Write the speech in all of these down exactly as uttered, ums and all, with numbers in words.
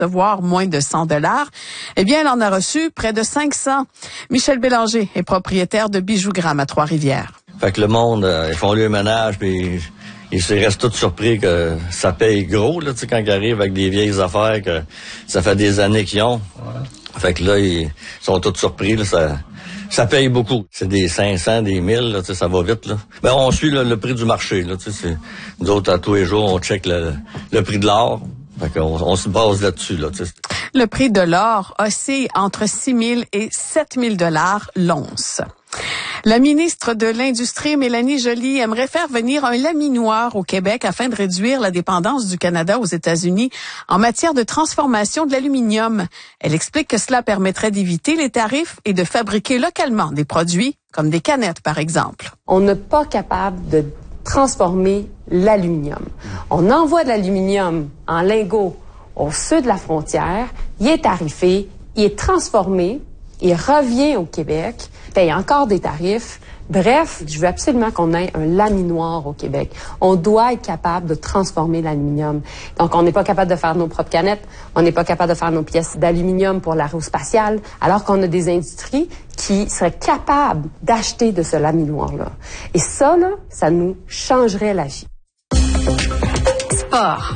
recevoir moins de cent dollars, eh bien, elle en a reçu près de cinq cents. Michel Bélanger est propriétaire de Bijougramme à Trois-Rivières. Fait que le monde, euh, ils font le ménage, puis ils se restent tous surpris que ça paye gros, là, tu sais, quand ils arrivent avec des vieilles affaires que ça fait des années qu'ils ont. Ouais. Fait que là, ils sont tous surpris, là, ça... Ça paye beaucoup. C'est des cinq cents, des mille, là, ça va vite. Là. Ben, on suit là, le prix du marché. Là, c'est, nous autres, à tous les jours, on check le, le prix de l'or. Fait qu'on, on se base là-dessus. Là, le prix de l'or oscille entre six mille et sept mille dollars l'once. La ministre de l'Industrie, Mélanie Joly, aimerait faire venir un laminoir au Québec afin de réduire la dépendance du Canada aux États-Unis en matière de transformation de l'aluminium. Elle explique que cela permettrait d'éviter les tarifs et de fabriquer localement des produits comme des canettes, par exemple. On n'est pas capable de transformer l'aluminium. On envoie de l'aluminium en lingots au sud de la frontière, il est tarifé, il est transformé, il revient au Québec, paye encore des tarifs. Bref, je veux absolument qu'on ait un laminoir au Québec. On doit être capable de transformer l'aluminium. Donc, on n'est pas capable de faire nos propres canettes, on n'est pas capable de faire nos pièces d'aluminium pour l'aérospatiale, alors qu'on a des industries qui seraient capables d'acheter de ce laminoir-là. Et ça, là, ça nous changerait la vie. Sport.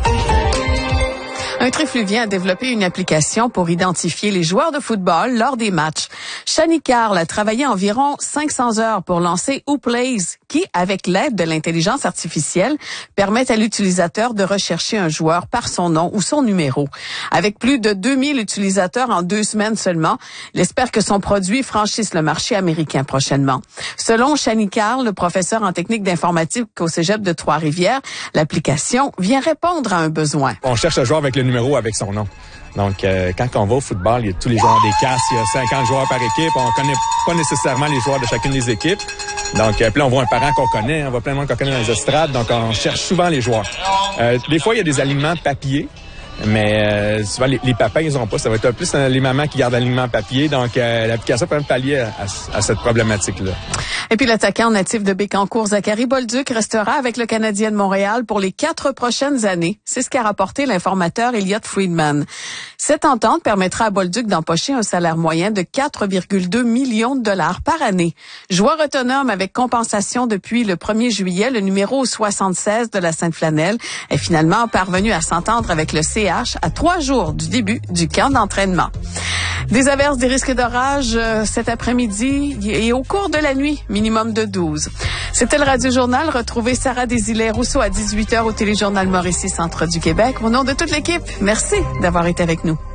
Un trifluvien a développé une application pour identifier les joueurs de football lors des matchs. Shani Carl a travaillé environ cinq cents heures pour lancer WhoPlays, qui, avec l'aide de l'intelligence artificielle, permet à l'utilisateur de rechercher un joueur par son nom ou son numéro. Avec plus de deux mille utilisateurs en deux semaines seulement, il espère que son produit franchisse le marché américain prochainement. Selon Shani Carl, le professeur en technique d'informatique au Cégep de Trois-Rivières, l'application vient répondre à un besoin. On cherche un joueur avec le numéro avec son nom. Donc, euh, quand on va au football, il y a tous les joueurs des casques, il y a cinquante joueurs par équipe. On connaît pas nécessairement les joueurs de chacune des équipes. Donc, euh, puis là, on voit un parent qu'on connaît, on voit plein de monde qu'on connaît dans les estrades. Donc, on cherche souvent les joueurs. Euh, des fois, il y a des alignements papier. Mais euh, souvent, les, les papas, ils ont pas. Ça va être plus euh, les mamans qui gardent l'aliment papier. Donc, euh, l'application peut même pallier à, à, à cette problématique-là. Et puis, l'attaquant natif de Bécancour, Zachary Bolduc, restera avec le Canadien de Montréal pour les quatre prochaines années. C'est ce qu'a rapporté l'informateur Elliot Friedman. Cette entente permettra à Bolduc d'empocher un salaire moyen de quatre virgule deux millions de dollars par année. Joueur autonome avec compensation depuis le premier juillet, le numéro soixante-seize de la Sainte-Flanelle est finalement parvenu à s'entendre avec le C H à trois jours du début du camp d'entraînement. Des averses, des risques d'orage euh, cet après-midi et au cours de la nuit, minimum de douze. C'était le Radio-Journal. Retrouvez Sarah Désilets-Rousseau à dix-huit heures au Téléjournal Mauricie Centre du Québec. Au nom de toute l'équipe, merci d'avoir été avec nous.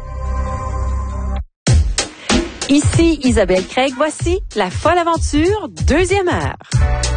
Ici Isabelle Craig, voici La Folle Aventure, deuxième heure.